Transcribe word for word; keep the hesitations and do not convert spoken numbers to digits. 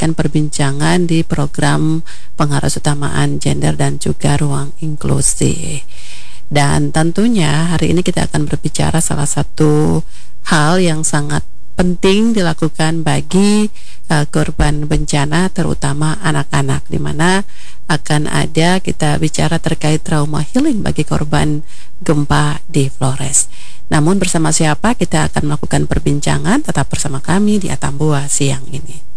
memberikan perbincangan di program Pengawas Utamaan Gender dan juga Ruang Inklusi. Dan tentunya hari ini kita akan berbicara salah satu hal yang sangat penting dilakukan bagi uh, korban bencana, terutama anak-anak, di mana akan ada kita bicara terkait trauma healing bagi korban gempa di Flores. Namun bersama siapa kita akan melakukan perbincangan? Tetap bersama kami di Atambua siang ini.